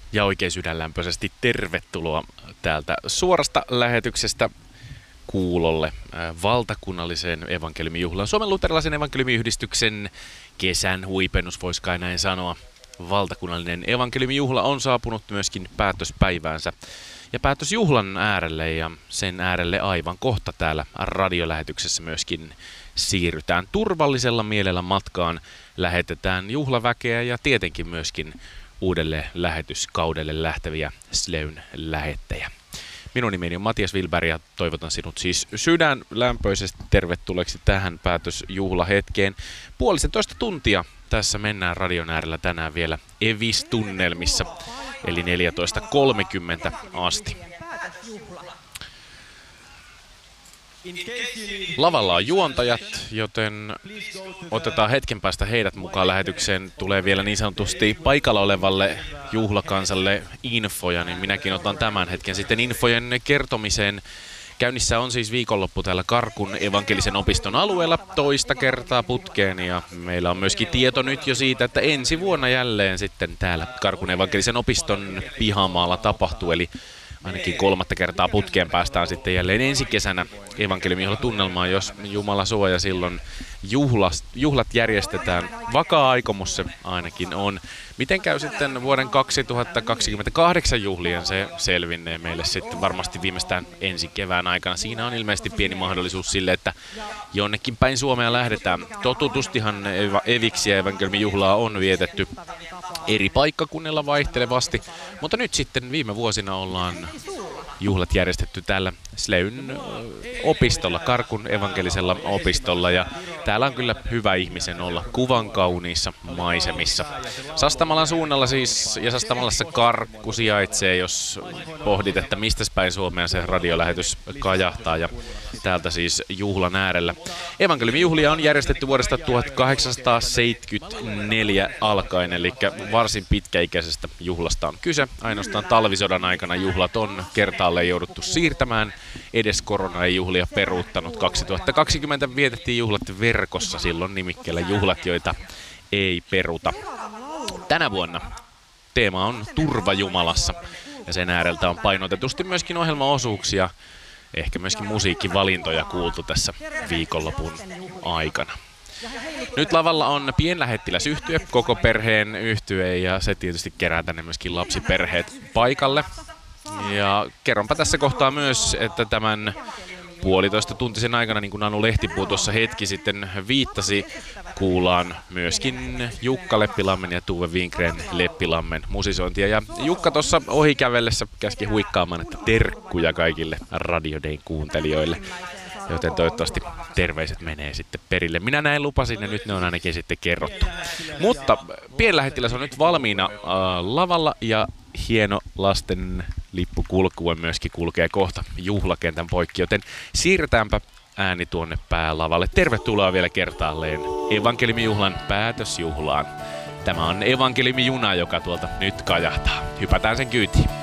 Ja oikein sydänlämpöisesti tervetuloa täältä suorasta lähetyksestä kuulolle valtakunnalliseen evankeliumijuhlaan. Suomen luterilaisen evankeliumiyhdistyksen kesän huipennus, voisi kai näin sanoa. Valtakunnallinen evankeliumijuhla on saapunut myöskin päätöspäiväänsä ja päätösjuhlan äärelle, ja sen äärelle aivan kohta täällä radiolähetyksessä myöskin siirrytään turvallisella mielellä matkaan. Lähetetään juhlaväkeä ja tietenkin myöskin uudelle lähetyskaudelle lähteviä Sleyn lähettejä. Minun nimeni on Matias Wilberg ja toivotan sinut siis sydänlämpöisesti tervetulleeksi tähän päätösjuhlahetkeen. 1,5 tuntia tässä mennään radion äärellä tänään vielä Evis-tunnelmissa, eli 14.30 asti. Lavalla on juontajat, joten otetaan hetken päästä heidät mukaan lähetykseen. Tulee vielä niin sanotusti paikalla olevalle juhlakansalle infoja, niin minäkin otan tämän hetken sitten infojen kertomiseen. Käynnissä on siis viikonloppu täällä Karkun evankelisen opiston alueella toista kertaa putkeen, ja meillä on myöskin tieto nyt jo siitä, että ensi vuonna jälleen sitten täällä Karkun evankelisen opiston pihamaalla tapahtuu, eli ainakin 3. kertaa putkeen päästään sitten jälleen ensi kesänä evankeliumijuhlatunnelmaan, jos Jumala suoja silloin juhlat järjestetään. Vakaa aikomus se ainakin on. Miten käy sitten vuoden 2028 juhlien, se selvinnee meille sitten varmasti viimeistään ensi kevään aikana. Siinä on ilmeisesti pieni mahdollisuus sille, että jonnekin päin Suomea lähdetään. Totutustihan Eviksiä ja evankeliumijuhlaa on vietetty eri paikkakunnilla vaihtelevasti, mutta nyt sitten viime vuosina ollaan juhlat järjestetty täällä Sleyn opistolla, Karkun evankelisella opistolla, ja täällä on kyllä hyvä ihmisen olla kuvan kauniissa maisemissa. Sastamalan suunnalla siis, ja Sastamalassa Karkku sijaitsee, jos pohdit, että mistä päin Suomea se radiolähetys kajahtaa, ja täältä siis juhlan äärellä. Evankeliumijuhlia on järjestetty vuodesta 1874 alkaen, eli varsin pitkäikäisestä juhlasta on kyse. Ainoastaan talvisodan aikana juhlat on kertaalleen jouduttu siirtämään. Edes korona ei juhlia peruuttanut. 2020 vietettiin juhlat verkossa, silloin nimikkeellä juhlat, joita ei peruta. Tänä vuonna teema on Turva Jumalassa, ja sen ääreltä on painotetusti myöskin ohjelmaosuuksia, ehkä myöskin musiikkivalintoja kuultu tässä viikonlopun aikana. Nyt lavalla on pienlähettiläsyhtye, koko perheen yhtye, ja se tietysti kerää tänne myöskin lapsiperheet paikalle. Ja kerronpa tässä kohtaa myös, että tämän 1,5 tuntisen aikana, niin kuin Anu Lehtipuu tuossa hetki sitten viittasi, kuullaan myöskin Jukka Leppilammen ja Tuve Wingren Leppilammen musisointia. Ja Jukka tuossa ohikävellessä käski huikkaamaan, että terkkuja kaikille Radio Dayn kuuntelijoille. Joten toivottavasti terveiset menee sitten perille. Minä näin lupasin, ja nyt ne on ainakin sitten kerrottu. Mutta pienlähettiläs on nyt valmiina lavalla, ja hieno lasten lippukulkue myöskin kulkee kohta juhlakentän poikki, joten siirretäänpä ääni tuonne päälavalle. Tervetuloa vielä kertaalleen evankeliumijuhlan päätösjuhlaan. Tämä on evankeliumijuna, joka tuolta nyt kajahtaa. Hypätään sen kyytiin.